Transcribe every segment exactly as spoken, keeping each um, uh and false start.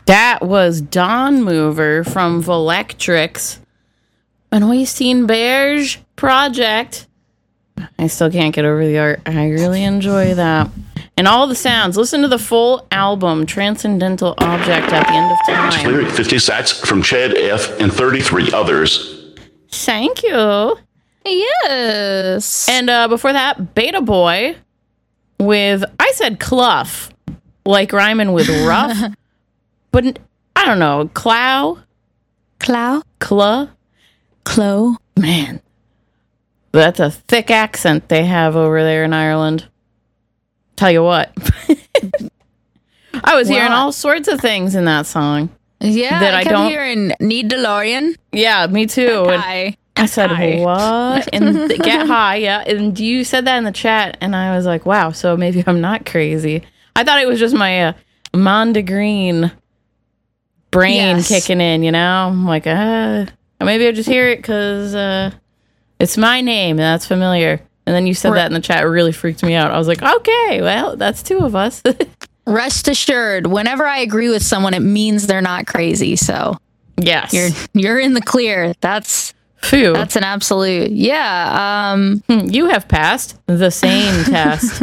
That was Dawn Mover from Volectrix, an Oystein Berge project. I still can't get over the art. I really enjoy that. And all the sounds. Listen to the full album, Transcendental Object at the End of Time. Lyric fifty sats from Chad F. and thirty-three others. Thank you. Yes. And uh, before that, Beta Boy with, I said Cluff, like rhyming with rough. But I don't know, Clow? Clow? Cla? Clo? Man, that's a thick accent they have over there in Ireland. Tell you what. I was Well, hearing all sorts of things in that song. Yeah, that I I kept don't- hearing Need DeLorean. Yeah, me too. And Hi. I said, Hi. what? And th- get high, yeah. And you said that in the chat, and I was like, wow, so maybe I'm not crazy. I thought it was just my uh, Mondegreen brain Yes. kicking in, you know? I'm like, uh, maybe I just hear it because uh, it's my name, and that's familiar. And then you said Right. that in the chat, it really freaked me out. I was like, okay, well, that's two of us. Rest assured, whenever I agree with someone, it means they're not crazy. So Yes. you're you're in the clear. That's Phew. that's an absolute. Yeah. Um. Hmm, you have passed the sane test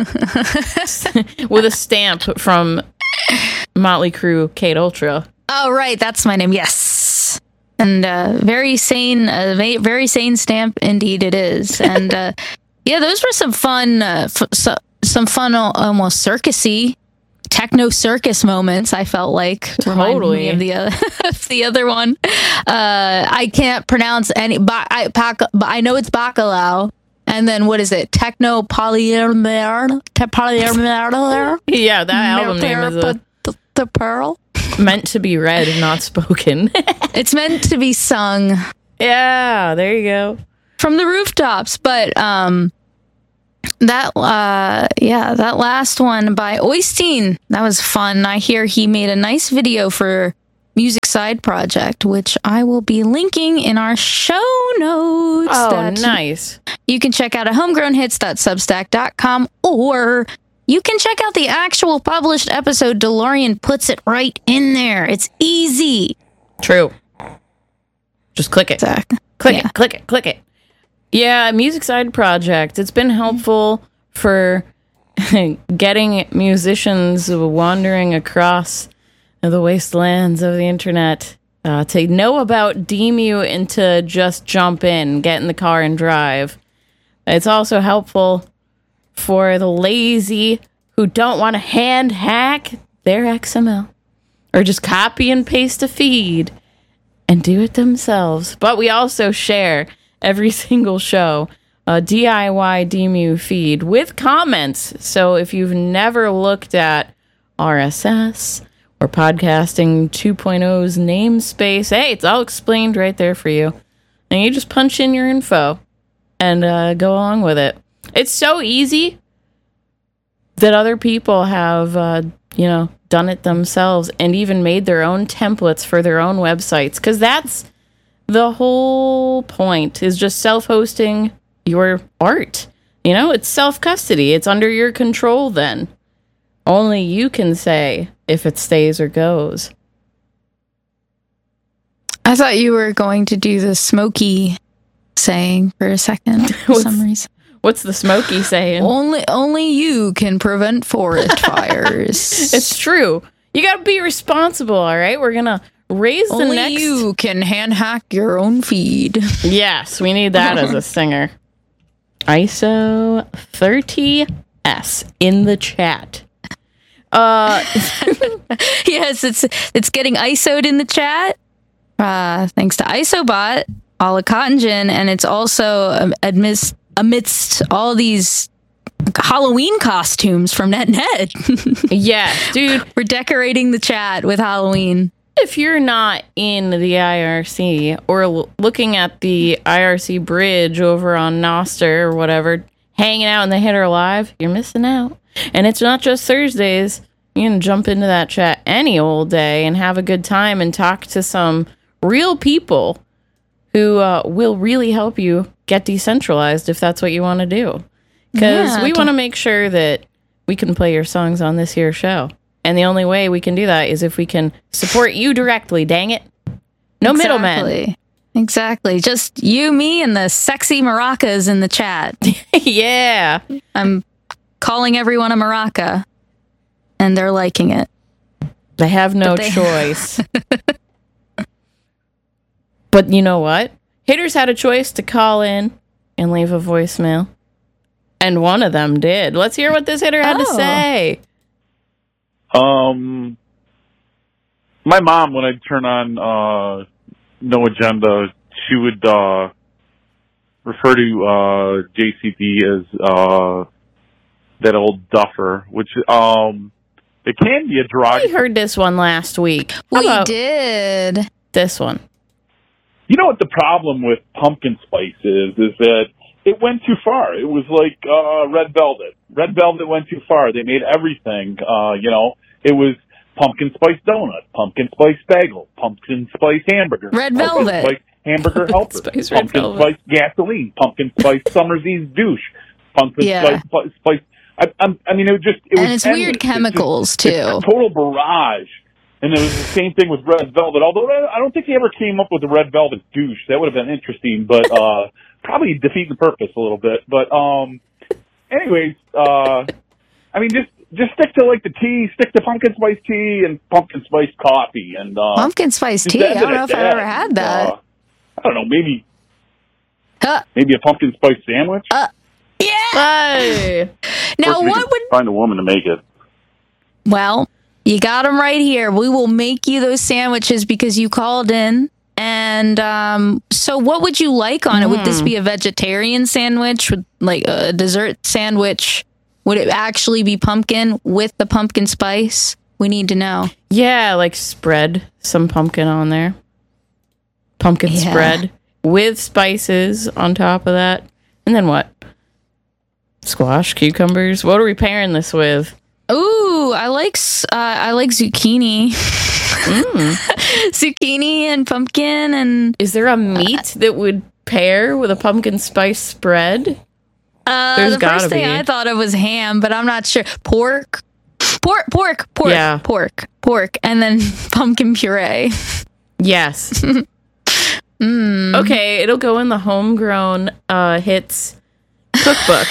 with a stamp from Motley Crue Kate Ultra. Oh, right. That's my name. Yes. And uh, very sane, uh, va- very sane stamp indeed it is. And uh, yeah, those were some fun, uh, f- so, some fun, al- almost circusy, techno circus moments. I felt like Reminded Totally. me of the other, of the other one. Uh, I can't pronounce any. Ba- I, pac- but I know it's bacalao. And then what is it? Techno polymer, te- polymer. Yeah, that album name is uh the, the pearl. meant to be read and not spoken. It's meant to be sung Yeah, there you go. from the rooftops, but um that uh yeah, that last one by Oystein, that was fun. I hear he made a nice video for Music Side Project, which I will be linking in our show notes. Oh, that nice. You can check out at homegrown hits dot substack dot com, or you can check out the actual published episode. DeLorean puts it right in there. It's easy. True. Just click it. Zach. Click Yeah. it, click it, click it. Yeah, Music Side Project. It's been helpful for getting musicians wandering across the wastelands of the internet uh, to know about D M U and to just jump in, get in the car and drive. It's also helpful for the lazy who don't want to hand hack their X M L or just copy and paste a feed and do it themselves. But we also share every single show a D I Y D M U feed with comments. So if you've never looked at R S S or Podcasting two point oh's namespace, hey, it's all explained right there for you. And you just punch in your info and uh, go along with it. It's so easy that other people have, uh, you know, done it themselves and even made their own templates for their own websites. Because that's the whole point, is just self-hosting your art. You know, it's self-custody. It's under your control then. Only you can say if it stays or goes. I thought you were going to do the smoky saying for a second for What's- some reason. What's the Smokey saying? Only only you can prevent forest fires. It's true. You got to be responsible, all right? We're going to raise the only next... you can hand hack your own feed. Yes, we need that as a singer. I S O thirty S in the chat. Uh, Yes, it's it's getting I S O'd in the chat. Uh, thanks to ISOBot, a la Cotton Gin, and it's also um, amidst amidst all these Halloween costumes from NetNet. yeah, dude, We're decorating the chat with Halloween. if you're not in the I R C or l- looking at the I R C bridge over on Noster or whatever, hanging out in the Hitter Live, you're missing out. And it's not just Thursdays. You can jump into that chat any old day and have a good time and talk to some real people who uh, will really help you get decentralized if that's what you want to do. Because Yeah, we to- want to make sure that we can play your songs on this here show. And the only way we can do that is if we can support you directly, dang it. No middlemen. Exactly. Exactly. Just you, me, and the sexy maracas in the chat. Yeah. I'm calling everyone a maraca, and they're liking it. They have no But they- choice. But you know what? Haters had a choice to call in and leave a voicemail. And one of them did. Let's hear what this hitter had to Oh. say. Um, my mom, when I'd turn on uh, No Agenda, she would uh, refer to uh, J C P as uh, that old duffer, which um, it can be a We derogatory. heard this one last week. How We about did. this one? You know what the problem with pumpkin spice is? Is that it went too far. It was like uh, Red Velvet. Red Velvet went too far. They made everything. Uh, you know, it was pumpkin spice donut, pumpkin spice bagel, pumpkin spice hamburger, Red pumpkin Velvet. spice hamburger helper, Spice Red pumpkin Velvet. spice gasoline, pumpkin spice summer's eve douche, pumpkin Yeah. spice spice. spice. I, I'm, I mean, it was just it And was it's endless. weird It's just- chemicals, it's too. a total barrage. And it was the same thing with Red Velvet, although I don't think he ever came up with the Red Velvet douche. That would have been interesting, but uh, probably defeat the purpose a little bit. But um, anyways, uh, I mean, just just stick to like the tea, stick to pumpkin spice tea and pumpkin spice coffee. And uh, Pumpkin spice just tea. I end it don't know at if I've that. ever had that. Uh, I don't know, maybe Huh. maybe a pumpkin spice sandwich. Uh, Yeah. Hey. Now, Of course, we what could would... find a woman to make it? Well, you got them right here. We will make you those sandwiches because you called in. And um, so what would you like on it? Would this be a vegetarian sandwich? Would, like a dessert sandwich? Would it actually be pumpkin with the pumpkin spice? We need to know. Yeah, like spread some pumpkin on there. Pumpkin Yeah. spread with spices on top of that. And then what? Squash, cucumbers. What are we pairing this with? Ooh, I like s- uh, I like zucchini. Zucchini and pumpkin and Is there a meat that would pair with a pumpkin spice spread? uh, There's the gotta first thing be. I thought of was ham, but I'm not sure. Pork, pork, pork, pork, Yeah. pork, pork, and then pumpkin puree. Yes. Mm. Okay, it'll go in the homegrown uh, hits cookbook.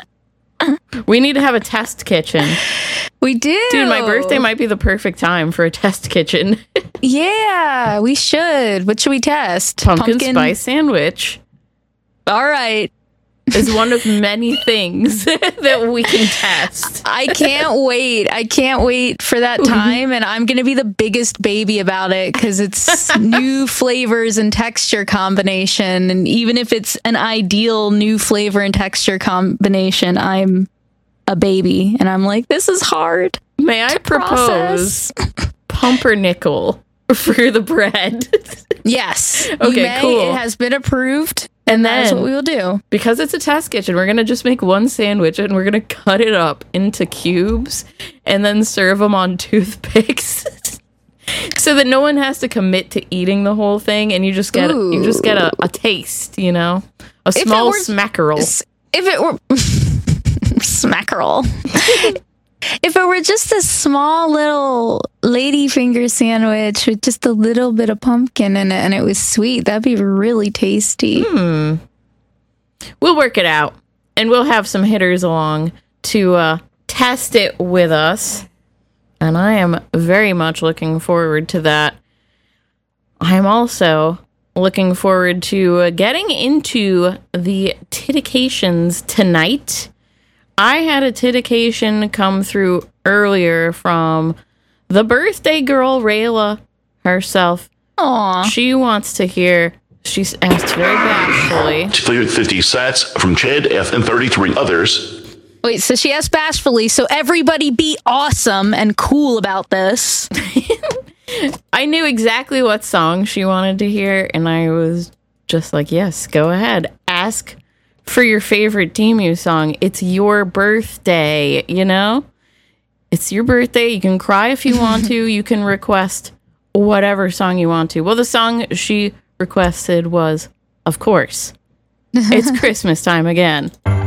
We need to have a test kitchen. We do, Dude, my birthday might be the perfect time for a test kitchen. Yeah, we should. What should we test? Pumpkin, spice sandwich All right. is one of many things that we can test. I can't wait. I can't wait for that time. And I'm going to be the biggest baby about it because it's new flavors and texture combination. And even if it's an ideal new flavor and texture combination, I'm a baby. And I'm like, this is hard. May I propose process. pumpernickel for the bread? Yes. Okay, you may. cool. It has been approved. And That is then, what we will do. because it's a test kitchen, we're going to just make one sandwich and we're going to cut it up into cubes and then serve them on toothpicks. So that no one has to commit to eating the whole thing, and you just get you just get a, a taste, you know, a it small were- smackerel. S- If it were smackerel. If it were just a small little ladyfinger sandwich with just a little bit of pumpkin in it and it was sweet, that'd be really tasty. Hmm. We'll work it out, and we'll have some hitters along to uh, test it with us. And I am very much looking forward to that. I'm also looking forward to uh, getting into the titications tonight. I had a titication come through earlier from the birthday girl, Rayla herself. Aw. She wants to hear, she's asked very bashfully. fifty sats from Chad F and thirty-three others. Wait, so she asked bashfully, so everybody be awesome and cool about this. I knew exactly what song she wanted to hear, and I was just like, yes, go ahead. Ask for your favorite Temu song. It's your birthday, you know? It's your birthday. You can cry if you want to. You can request whatever song you want to. Well, the song she requested was, of course, It's Christmas Time Again.